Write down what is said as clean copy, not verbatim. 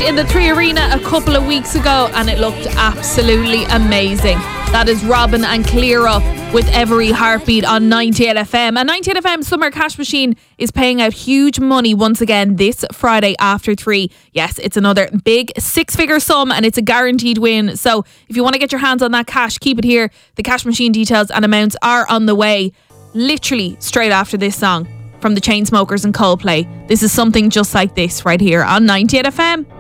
in the 3 Arena a couple of weeks ago and it looked absolutely amazing. That is Robin and Clear with Every Heartbeat on 98 FM. And 98 FM Summer Cash Machine is paying out huge money once again this Friday after 3. Yes, it's another big 6-figure sum and it's a guaranteed win. So if you want to get your hands on that cash, keep it here. The cash machine details and amounts are on the way literally straight after this song from the Chainsmokers and Coldplay. This is Something Just Like This right here on 98 FM.